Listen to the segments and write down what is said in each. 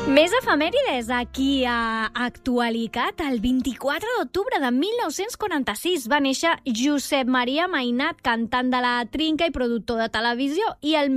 Més efemèrides aquí a Actualitat. El 24 d'octubre de 1946 va néixer Josep Maria Mainat, cantant de la Trinca i productor de televisió, i el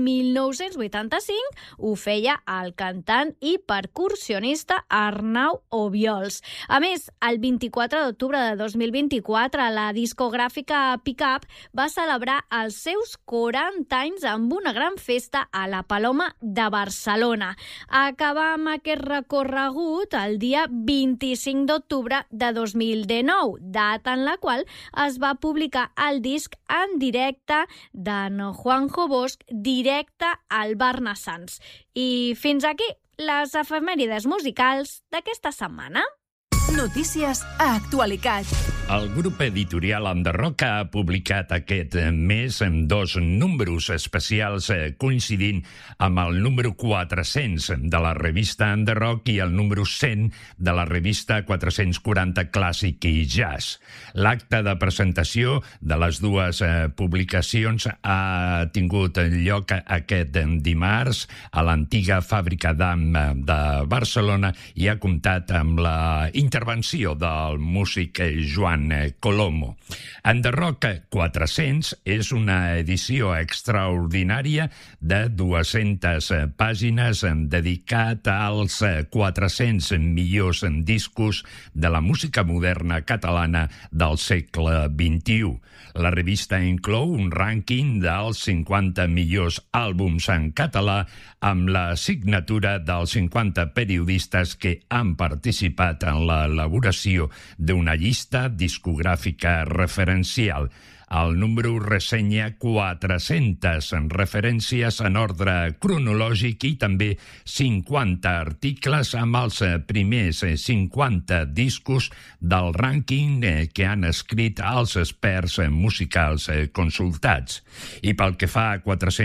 1985 ho feia el cantant i percussionista Arnau Obiols. A més, el 24 d'octubre de 2024 la discogràfica Pickup va celebrar els seus 40 anys amb una gran festa a la Paloma de Barcelona. Acabam aquest recorregut el dia 25 d'octubre de 2019, data en la qual es va publicar el disc en directe d'en Juanjo Bosch, directe al Barnassans. I fins aquí les efemèrides musicals d'aquesta setmana. Notícies a Actualitat. El grup editorial Enderroc ha publicat aquest mes dos números especials coincidint amb el número 400 de la revista Enderroc i el número 100 de la revista 440 Clàssic i Jazz. L'acte de presentació de les dues publicacions ha tingut lloc aquest dimarts a l'antiga fàbrica d'Am de Barcelona i ha comptat amb la intervenció del músic Joan Colomo. Enderroc 400 és una edició extraordinària de 200 pàgines dedicat als 400 millors discos de la música moderna catalana del segle XXI. La revista inclou un rànquing dels 50 millors àlbums en català amb la signatura dels 50 periodistes que han participat en l'elaboració d'una llista discogràfica referencial. El número ressenya 400 referències en ordre cronològic i també 50 articles amb els primers 50 discos del rànquing que han escrit els experts musicals consultats. I pel que fa a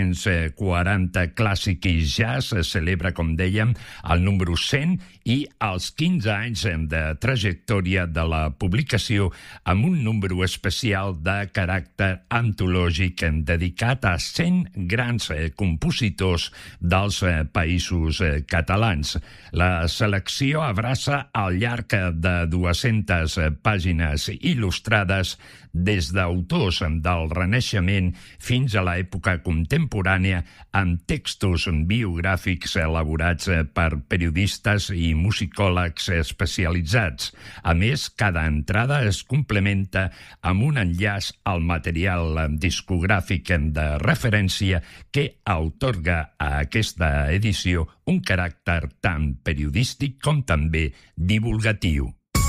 440 clàssic i jazz, celebra, com dèiem, el número 100 i els 15 anys de trajectòria de la publicació amb un número especial de caràcter antològic dedicat a 100 grans compositors dels països catalans. La selecció abraça al llarg de 200 pàgines il·lustrades des d'autors del Renaixement fins a l'època contemporània amb textos biogràfics elaborats per periodistes i musicòlegs especialitzats. A més, cada entrada es complementa amb un enllaç al material discogràfic de referència que atorga a aquesta edició un caràcter tant periodístic com també divulgatiu.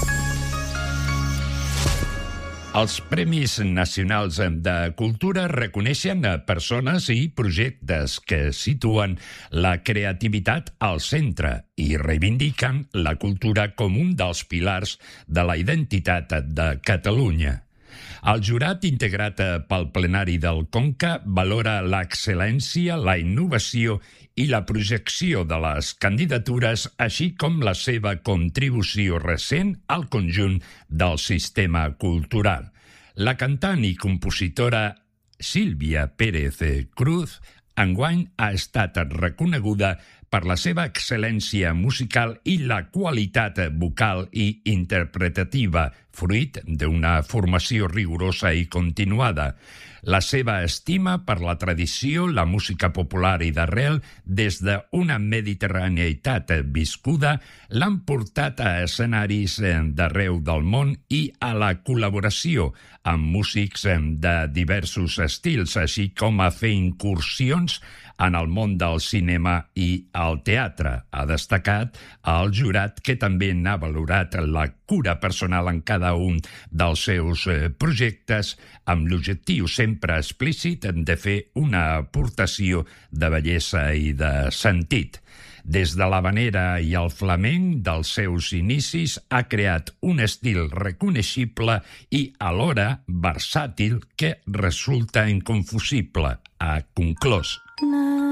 Els Premis Nacionals de Cultura reconeixen persones i projectes que situen la creativitat al centre i reivindiquen la cultura com un dels pilars de la identitat de Catalunya. El jurat, integrat pel plenari del Conca, valora l'excel·lència, la innovació i la projecció de les candidatures, així com la seva contribució recent al conjunt del sistema cultural. La cantant i compositora Sílvia Pérez Cruz enguany ha estat reconeguda per la seva excel·lència musical i la qualitat vocal i interpretativa, fruit d'una formació rigorosa i continuada. La seva estima per la tradició, la música popular i d'arrel, des d'una mediterraneïtat viscuda, l'han portat a escenaris d'arreu del món i a la col·laboració amb músics de diversos estils, així com a fer incursions en el món del cinema i el teatre. Ha destacat el jurat, que també n'ha valorat la cura personal en cada un dels seus projectes, amb l'objectiu sempre explícit de fer una aportació de bellesa i de sentit. Des de l'havanera i el flamenc dels seus inicis ha creat un estil reconeixible i alhora versàtil que resulta inconfusible, ha conclòs.